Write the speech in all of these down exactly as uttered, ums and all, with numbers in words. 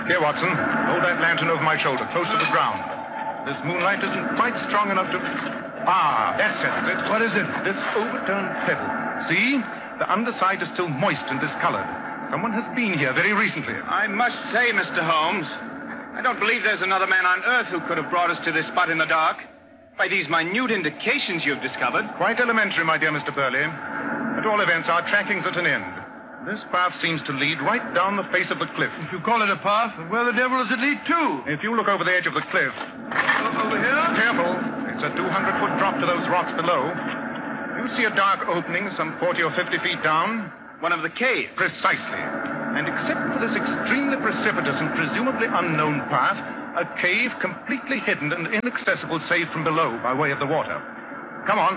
Here, Watson. Hold that lantern over my shoulder, close to the ground. This moonlight isn't quite strong enough to... Ah, that settles it. What is it? This overturned pebble. See? The underside is still moist and discolored. Someone has been here very recently. I must say, Mister Holmes, I don't believe there's another man on Earth who could have brought us to this spot in the dark. By these minute indications you've discovered. Quite elementary, my dear Mister Burley. At all events, our tracking's at an end. This path seems to lead right down the face of the cliff. If you call it a path, where the devil does it lead to? If you look over the edge of the cliff... Uh, over here? Careful. It's a two hundred foot drop to those rocks below. You see a dark opening some forty or fifty feet down? One of the caves. Precisely. And except for this extremely precipitous and presumably unknown path, a cave completely hidden and inaccessible save from below by way of the water. Come on.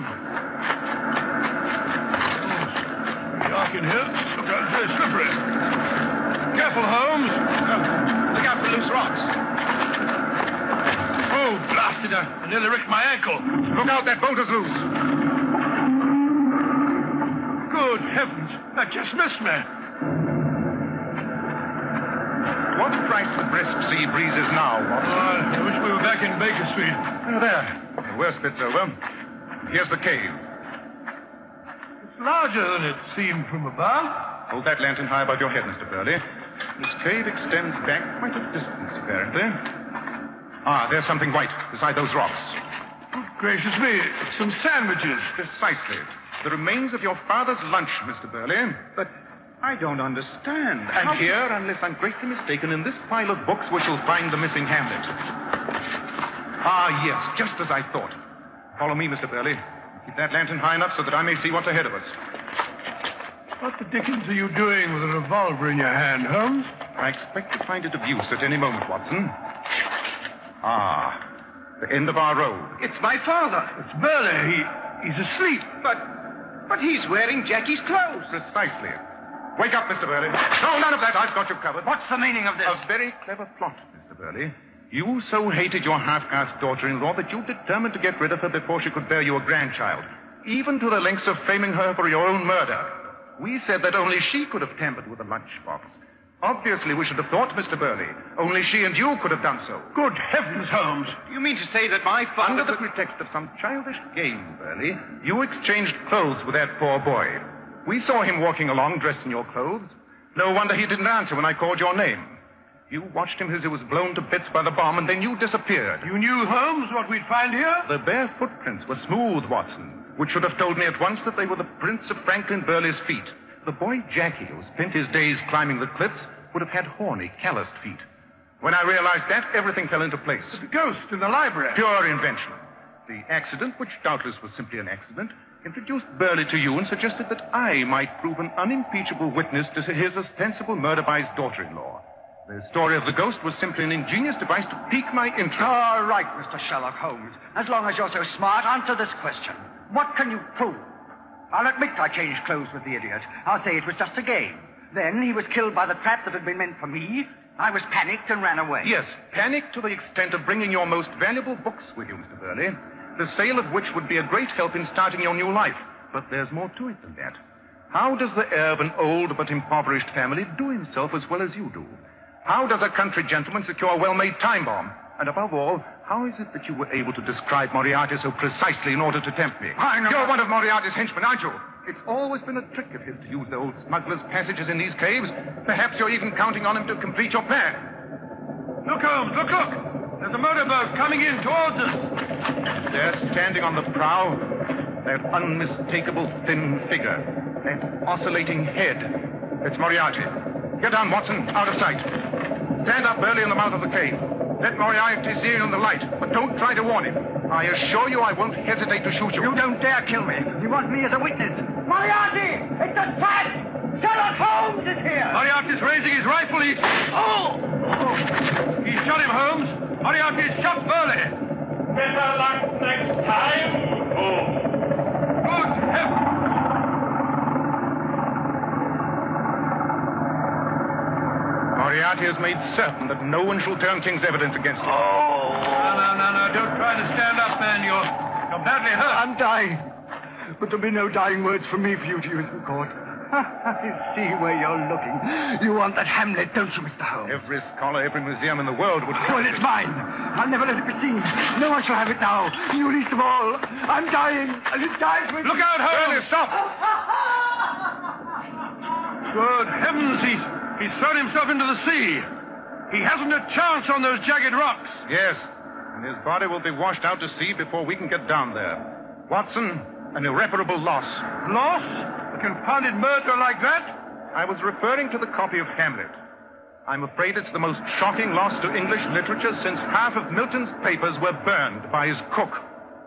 Dark in here. Look out, it's very slippery. Careful, Holmes. Oh, look out for loose rocks. Oh, blasted. I nearly wrecked my ankle. Look out, that boat is loose. Good heavens. That just missed me. What price the brisk sea breeze is now, Watson? Oh, I wish we were back in Baker Street. Oh, there. The worst bit's over. Here's the cave. It's larger than it seemed from above. Hold that lantern high above your head, Mister Burley. This cave extends back quite a distance, apparently. Ah, there's something white beside those rocks. Good gracious me. Some sandwiches. Precisely. The remains of your father's lunch, Mister Burley. But I don't understand. And How... here, unless I'm greatly mistaken, in this pile of books, we shall find the missing Hamlet. Ah, yes, just as I thought. Follow me, Mister Burley. Keep that lantern high enough so that I may see what's ahead of us. What the dickens are you doing with a revolver in your hand, Holmes? I expect to find it of use at any moment, Watson. Ah, the end of our road. It's my father. It's Burley. He, he's asleep. But, but he's wearing Jackie's clothes. Precisely. Wake up, Mister Burley. No, none of that. I've got you covered. What's the meaning of this? A very clever plot, Mister Burley. You so hated your half-caste daughter-in-law that you determined to get rid of her before she could bear you a grandchild, even to the lengths of framing her for your own murder. We said that only she could have tampered with the lunchbox. Obviously, we should have thought, Mister Burley, only she and you could have done so. Good heavens, Holmes. You mean to say that my father... Under the pretext of some childish game, Burley, you exchanged clothes with that poor boy. We saw him walking along dressed in your clothes. No wonder he didn't answer when I called your name. You watched him as he was blown to bits by the bomb, and then you disappeared. You knew, Holmes, what we'd find here? The bare footprints were smooth, Watson, which should have told me at once that they were the prints of Franklin Burley's feet. The boy Jackie, who spent his days climbing the cliffs, would have had horny, calloused feet. When I realized that, everything fell into place. The ghost in the library. Pure invention. The accident, which doubtless was simply an accident, introduced Burley to you and suggested that I might prove an unimpeachable witness to his ostensible murder by his daughter-in-law. The story of the ghost was simply an ingenious device to pique my interest. All right, Mister Sherlock Holmes. As long as you're so smart, answer this question. What can you prove? I'll admit I changed clothes with the idiot. I'll say it was just a game. Then he was killed by the trap that had been meant for me. I was panicked and ran away. Yes, panicked to the extent of bringing your most valuable books with you, Mister Burley, the sale of which would be a great help in starting your new life. But there's more to it than that. How does the heir of an old but impoverished family do himself as well as you do? How does a country gentleman secure a well-made time bomb? And above all, how is it that you were able to describe Moriarty so precisely in order to tempt me? I know. You're one of Moriarty's henchmen, aren't you? It's always been a trick of his to use the old smuggler's passages in these caves. Perhaps you're even counting on him to complete your plan. Look, Holmes, look, look. There's a motorboat coming in towards us. There, standing on the prow, that unmistakable thin figure, that oscillating head. It's Moriarty. Get down, Watson, out of sight. Stand up early in the mouth of the cave. Let Moriarty see you in the light, but don't try to warn him. I assure you I won't hesitate to shoot you. You don't dare kill me. You want me as a witness. Moriarty! It's a trap! Sherlock Holmes is here! Moriarty's raising his rifle. He's... Oh! oh. He shot him, Holmes. Moriarty's shot Burley. Better luck next time, Holmes. Good heavens! Moriarty has made certain that no one shall turn King's evidence against him. Oh! No, no, no, no. Don't try to stand up, man. You're, you're badly hurt. I'm dying. But there'll be no dying words from me for you to use in court. I see where you're looking. You want that Hamlet, don't you, Mister Holmes? Every scholar, every museum in the world would... Well, it's mine. I'll never let it be seen. No one shall have it now. You least of all. I'm dying, and it dies with Look out, Holmes! Burley, stop! Good heavens, he's, he's thrown himself into the sea. He hasn't a chance on those jagged rocks. Yes, and his body will be washed out to sea before we can get down there. Watson, an irreparable loss. Loss? A confounded murder like that? I was referring to the copy of Hamlet. I'm afraid it's the most shocking loss to English literature since half of Milton's papers were burned by his cook.